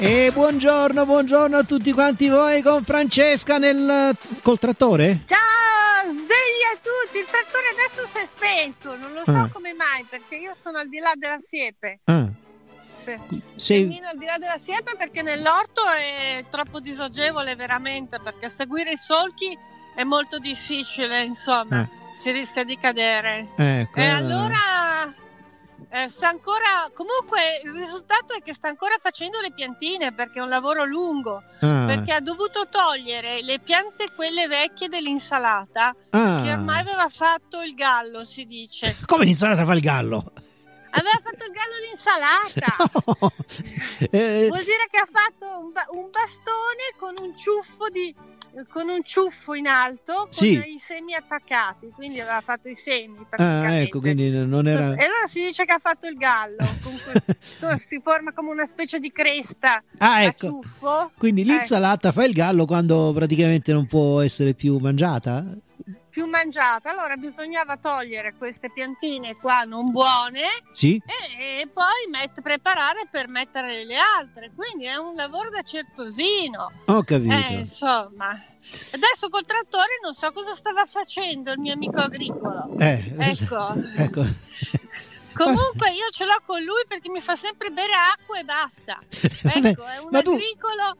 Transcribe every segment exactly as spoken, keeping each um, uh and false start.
E buongiorno, buongiorno a tutti quanti voi con Francesca nel... col trattore? Ciao, svegli a tutti, il trattore adesso si è spento, non lo so Ah. come mai, perché io sono al di là della siepe. Ah, Per- sei... Cammino al di là della siepe perché nell'orto è troppo disagevole veramente, perché seguire i solchi è molto difficile, insomma, Ah. si rischia di cadere. Ecco, E eh, allora eh, sta ancora, comunque il risultato è che sta ancora facendo le piantine perché è un lavoro lungo, ah, perché ha dovuto togliere le piante quelle vecchie dell'insalata ah. che ormai aveva fatto il gallo, si dice. Come l'insalata fa il gallo? Aveva fatto il gallo l'insalata. No. Eh, Vuol dire che ha fatto un, ba- un bastone con un ciuffo di con un ciuffo in alto con Sì. i semi attaccati, quindi aveva fatto i semi ah, praticamente. ecco, quindi non era... E allora si dice che ha fatto il gallo, con que- con- si forma come una specie di cresta Ah, a ecco. ciuffo. Quindi Ecco. l'insalata fa il gallo quando praticamente non può essere più mangiata? Più mangiata, allora bisognava togliere queste piantine qua non buone Sì? e, e poi met- preparare per mettere le altre, quindi è un lavoro da certosino. Ho capito. Eh, insomma, adesso col trattore non so cosa stava facendo il mio amico agricolo. Eh, Ecco. ecco. Comunque io ce l'ho con lui perché mi fa sempre bere acqua e basta. Vabbè, Ecco, è un ma tu- agricolo.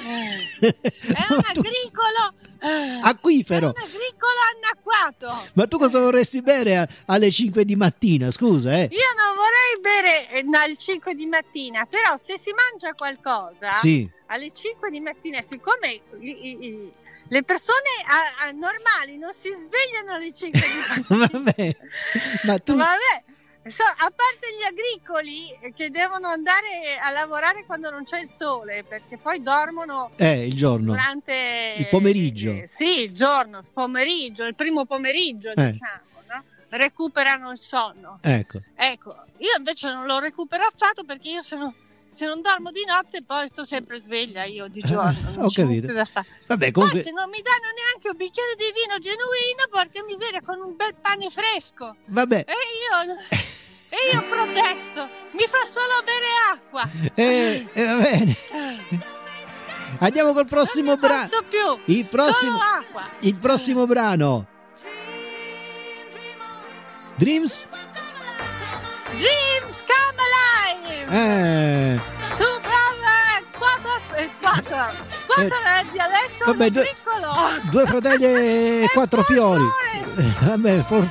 È un Ma tu- agricolo. È Acquifero. un agricolo anacquato. Ma tu cosa vorresti bere a- alle cinque di mattina? Scusa, eh? Io non vorrei bere eh, no, alle cinque di mattina, però se si mangia qualcosa Sì. alle cinque di mattina, siccome i- i- i- le persone a- a- normali non si svegliano alle cinque di mattina. Vabbè, ma tu... Vabbè, so- a parte gli agricoli eh, che devono andare a lavorare quando non c'è il sole, perché poi dormono Eh, il giorno. durante Il pomeriggio. eh, sì, il giorno, il pomeriggio, il primo pomeriggio, Eh. diciamo, no? Recuperano il sonno. Ecco. Ecco, io invece non lo recupero affatto perché io se non, se non dormo di notte poi sto sempre sveglia io di giorno. Ah, non ho c'è capito. niente da fare. Vabbè, Poi comunque... se non mi danno neanche un bicchiere di vino genuino perché mi viene con un bel pane fresco Vabbè. e io, e io protesto, mi fa solo bere acqua. Eh, eh, va bene. Andiamo col prossimo non ne brano. posso più. Il prossimo, Solo acqua. il prossimo brano. Dreams? Dreams come alive. Eh, Two brother, quattro, eh, quattro, quattro è il dialetto vabbè, due- agricolo. due fratelli e quattro fiori. folklore. Eh, Vabbè, for-